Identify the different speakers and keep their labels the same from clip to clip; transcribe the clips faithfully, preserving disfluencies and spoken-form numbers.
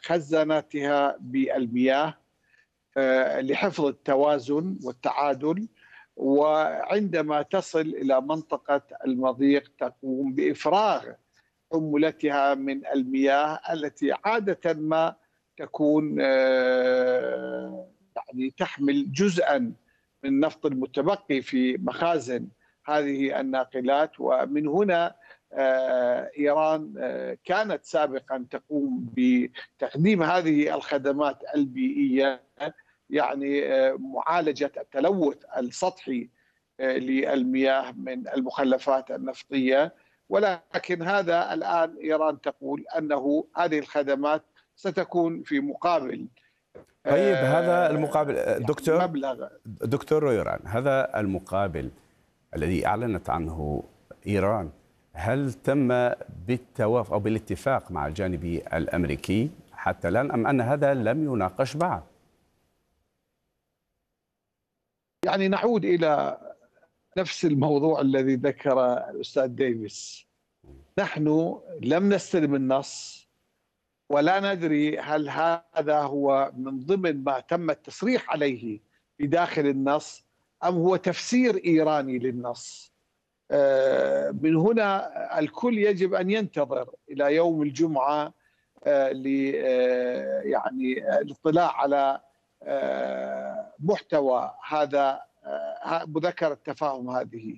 Speaker 1: خزاناتها بالمياه لحفظ التوازن والتعادل، وعندما تصل إلى منطقة المضيق تقوم بإفراغ حمولتها من المياه التي عادة ما تكون يعني تحمل جزءا من النفط المتبقي في مخازن هذه الناقلات. ومن هنا إيران كانت سابقا تقوم بتقديم هذه الخدمات البيئية، يعني معالجة التلوث السطحي للمياه من المخلفات النفطية. ولكن هذا الآن إيران تقول أنه هذه الخدمات ستكون في مقابل
Speaker 2: طيب هذا المقابل دكتور
Speaker 1: مبلغ
Speaker 2: دكتور رويران، هذا المقابل الذي أعلنت عنه إيران هل تم بالتوافق أو بالاتفاق مع الجانب الأمريكي حتى الآن، أم أن هذا لم يناقش بعد؟
Speaker 1: يعني نعود إلى نفس الموضوع الذي ذكر الأستاذ ديفيس. نحن لم نستلم النص ولا ندري هل هذا هو من ضمن ما تم التصريح عليه في داخل النص أم هو تفسير إيراني للنص. من هنا الكل يجب أن ينتظر إلى يوم الجمعة ل يعني الاطلاع على محتوى هذا مذكرة التفاهم هذه.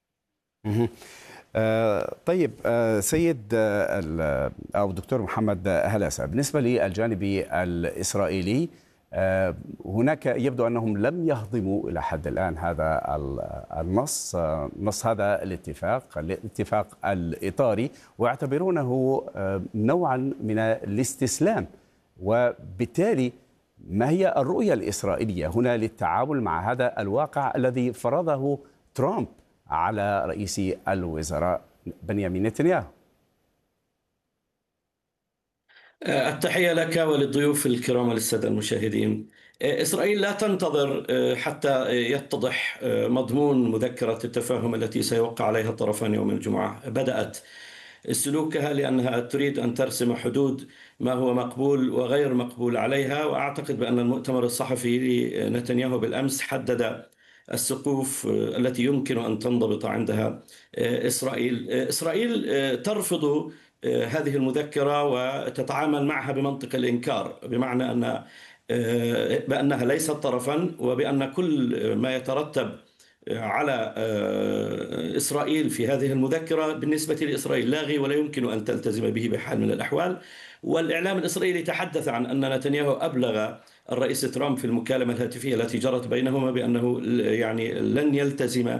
Speaker 2: طيب سيد أو دكتور محمد هلاسة، بالنسبة للجانب الإسرائيلي هناك يبدو أنهم لم يهضموا إلى حد الآن هذا النص نص هذا الاتفاق الاتفاق الإطاري، ويعتبرونه نوعا من الاستسلام. وبالتالي ما هي الرؤية الإسرائيلية هنا للتعامل مع هذا الواقع الذي فرضه ترامب على رئيس الوزراء بنيامين نتنياهو؟
Speaker 3: التحية لك وللضيوف الكرام وللسادة المشاهدين. إسرائيل لا تنتظر حتى يتضح مضمون مذكرة التفاهم التي سيوقع عليها الطرفان يوم الجمعة. بدأت سلوكها لأنها تريد أن ترسم حدود ما هو مقبول وغير مقبول عليها، وأعتقد بأن المؤتمر الصحفي لنتنياهو بالأمس حدد السقوف التي يمكن أن تنضبط عندها إسرائيل. إسرائيل ترفض هذه المذكرة وتتعامل معها بمنطق الإنكار، بمعنى أن بأنها ليست طرفا، وبأن كل ما يترتب على إسرائيل في هذه المذكرة بالنسبة لإسرائيل لاغي ولا يمكن أن تلتزم به بحال من الأحوال. والإعلام الإسرائيلي تحدث عن أن نتنياهو أبلغ الرئيس ترامب في المكالمة الهاتفية التي جرت بينهما بأنه يعني لن يلتزم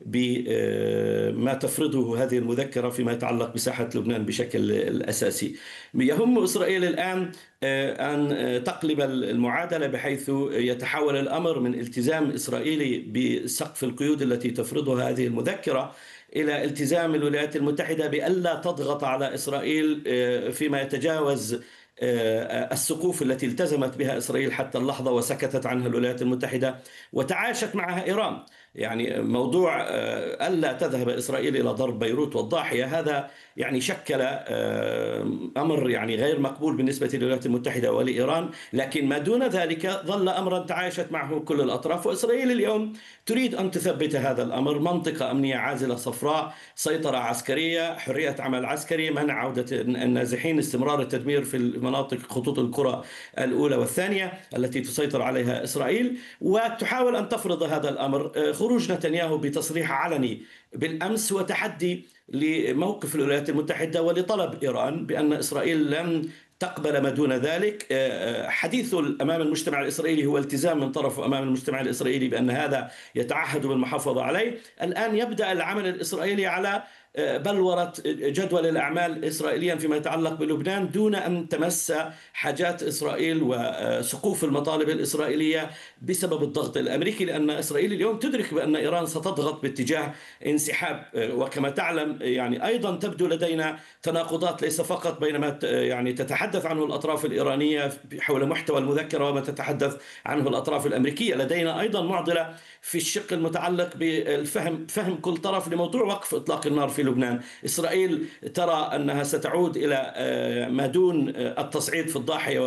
Speaker 3: بما تفرضه هذه المذكرة فيما يتعلق بساحة لبنان بشكل الأساسي. يهم إسرائيل الآن أن تقلب المعادلة بحيث يتحول الأمر من التزام إسرائيلي بسقف القيود التي تفرضها هذه المذكرة إلى التزام الولايات المتحدة بألا تضغط على إسرائيل فيما يتجاوز السقوف التي التزمت بها إسرائيل حتى اللحظة وسكتت عنها الولايات المتحدة وتعاشت معها إيران. يعني موضوع ألا تذهب إسرائيل إلى ضرب بيروت والضاحية هذا يعني شكل أمر يعني غير مقبول بالنسبة للولايات المتحدة ولإيران، لكن ما دون ذلك ظل أمرا تعايشت معه كل الأطراف. وإسرائيل اليوم تريد أن تثبت هذا الأمر: منطقة أمنية عازلة صفراء، سيطرة عسكرية، حرية عمل عسكري، منع عودة النازحين، استمرار التدمير في المناطق خطوط القرى الأولى والثانية التي تسيطر عليها إسرائيل، وتحاول أن تفرض هذا الأمر. خروج نتنياهو بتصريح علني بالأمس وتحدي لموقف الولايات المتحدة ولطلب إيران بأن إسرائيل لن تقبل ما دون ذلك. حديثه أمام المجتمع الإسرائيلي هو التزام من طرفه أمام المجتمع الإسرائيلي بأن هذا يتعهد بالمحافظة عليه. الآن يبدأ العمل الإسرائيلي على بلورة جدول الأعمال إسرائيليا فيما يتعلق بلبنان دون أن تمس حاجات إسرائيل وسقوف المطالب الإسرائيلية بسبب الضغط الأمريكي، لأن إسرائيل اليوم تدرك بأن إيران ستضغط باتجاه انسحاب. وكما تعلم يعني أيضا تبدو لدينا تناقضات ليس فقط بين ما يعني تتحدث عنه الأطراف الإيرانية حول محتوى المذكرة وما تتحدث عنه الأطراف الأمريكية. لدينا أيضا معضلة في الشق المتعلق بالفهم فهم كل طرف لموضوع وقف إطلاق النار في لبنان. إسرائيل ترى أنها ستعود إلى ما دون التصعيد في الضاحية